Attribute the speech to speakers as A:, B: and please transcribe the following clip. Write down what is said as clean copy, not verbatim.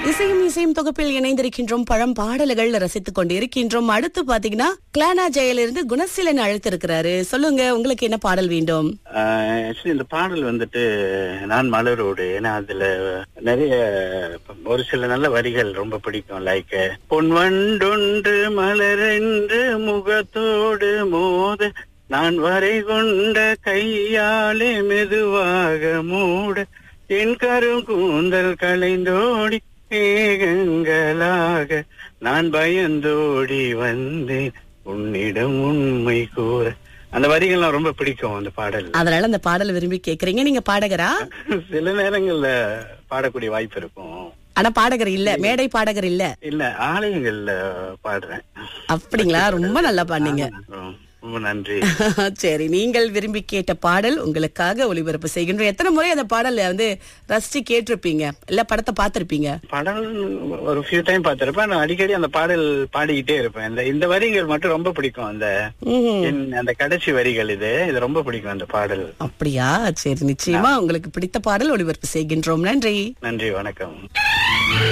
A: இசையும் இசையும் தொகுப்பில் இணைந்திருக்கின்றோம். பழம் பாடல்கள் ரசித்துக் கொண்டிருக்கின்றோம். அடுத்து பாத்தீங்கன்னா கிளானா ஜெயிலிருந்து குணசீலன் அழைத்திருக்கிறாரு. சொல்லுங்க, உங்களுக்கு என்ன பாடல் வேண்டும்?
B: இந்த பாடல் வந்துட்டு நான் மலரோடு, ஏன்னா அதுல நிறைய ஒரு சில நல்ல வரிகள் ரொம்ப பிடிக்கும். லைக் பொன்வண்டொன்று மலரென்று முகத்தோடு மோத நான் வரை கொண்ட கையாலே மெதுவாக மூட என் கருங்கூந்தல் கலைந்தோடி மேகங்களாக நான் பயந்தோடி வந்தேன் உன்னிடம் உண்மை கூற. அந்த வரிகள்லாம் ரொம்ப பிடிக்கும் அந்த பாடல்.
A: அதனால அந்த பாடல் விரும்பி கேக்குறீங்க. நீங்க பாடகரா?
B: சில நேரங்கள்ல பாடக்கூடிய வாய்ப்பு இருக்கும்.
A: ஆனா பாடகர் இல்ல, மேடை பாடகர் இல்ல.
B: இல்ல, ஆலயங்கள்ல பாடுறேன்.
A: அப்படிங்களா? ரொம்ப நல்லா பாடுனீங்க.
B: ரொம்ப நன்றி.
A: சரி, நீங்கள் விரும்பி கேட்ட பாடல் உங்களுக்காக ஒளிபரப்பு செய்கின்றோம். எத்தனை முறை அந்த பாடல ரசிச்சு கேட்டிருப்பீங்க, இல்ல படத்தை பார்த்திருப்பீங்க?
B: படம் ஒரு ஃபியூ டைம் பார்த்திருப்பேன். நான் அடிக்கடி அந்த பாடல் பாடிக்கிட்டே இருப்பேன். இந்த வரிகள் மட்டும் ரொம்ப பிடிக்கும். அந்த கடைசி வரிகள் இது ரொம்ப பிடிக்கும் அந்த பாடல்.
A: அப்படியா? சரி, நிச்சயமா உங்களுக்கு பிடித்த பாடல் ஒளிபரப்பு செய்கின்றோம். நன்றி.
B: நன்றி, வணக்கம்.